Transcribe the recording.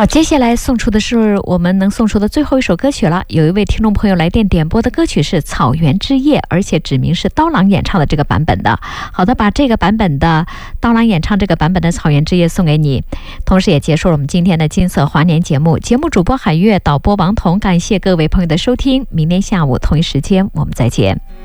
好，接下来送出的是我们能送出的最后一首歌曲了。有一位听众朋友来电点播的歌曲是《草原之夜》，而且指明是刀郎演唱的这个版本的。好的，把这个版本的刀郎演唱这个版本的《草原之夜》送给你，同时也结束了我们今天的金色华年节目。节目主播海月，导播王彤，感谢各位朋友的收听。明天下午同一时间我们再见。